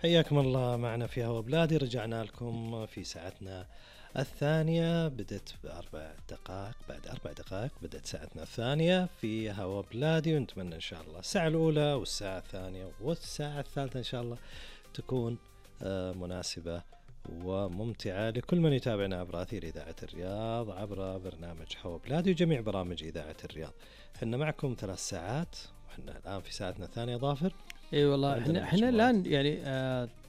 حياكم الله معنا في هوا بلادي. رجعنا لكم في ساعتنا الثانية، بدت بأربع دقائق، بعد 4 دقائق بدت ساعتنا الثانية في هوا بلادي، ونتمنى إن شاء الله الساعة الأولى والساعة الثانية والساعة الثالثة إن شاء الله تكون مناسبة وممتعة لكل من يتابعنا عبر أثير إذاعة الرياض، عبر برنامج هوا بلادي وجميع برامج إذاعة الرياض. حنا معكم 3 ساعات، وحنا الآن في ساعتنا الثانية. ظافر، اي والله احنا الان يعني